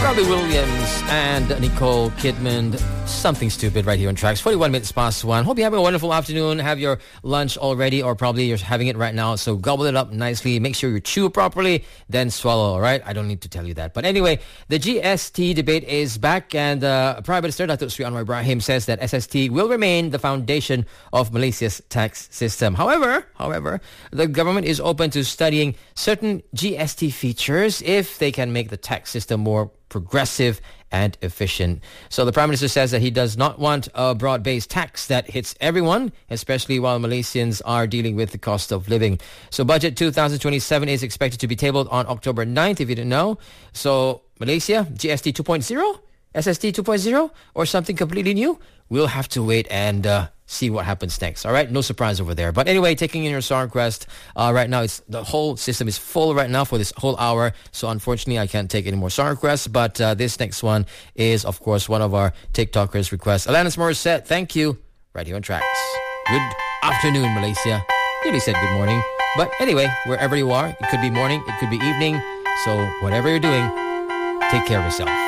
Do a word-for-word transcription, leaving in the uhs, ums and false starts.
Robbie Williams and Nicole Kidman, Something Stupid, right here on Tracks. forty-one minutes past one. Hope you're having a wonderful afternoon. Have your lunch already, or probably you're having it right now. So gobble it up nicely. Make sure you chew properly, then swallow, all right? I don't need to tell you that. But anyway, the G S T debate is back, and uh, Prime Minister Datuk Sri Anwar Ibrahim says that S S T will remain the foundation of Malaysia's tax system. However, however, the government is open to studying certain G S T features if they can make the tax system more progressive and efficient. So the Prime Minister says that he does not want a broad-based tax that hits everyone, especially while Malaysians are dealing with the cost of living. So Budget twenty twenty-seven is expected to be tabled on October ninth, if you didn't know. So Malaysia, G S T two point oh, S S T two point oh, or something completely new? We'll have to wait and uh, see what happens next. All right, no surprise over there. But anyway, taking in your song request, uh, right now, it's the whole system is full right now for this whole hour. So unfortunately, I can't take any more song requests. But uh, this next one is, of course, one of our TikTokers' requests. Alanis Morissette, thank you. Right here on Tracks. Good afternoon, Malaysia. Nearly said good morning. But anyway, wherever you are, it could be morning, it could be evening. So whatever you're doing, take care of yourself.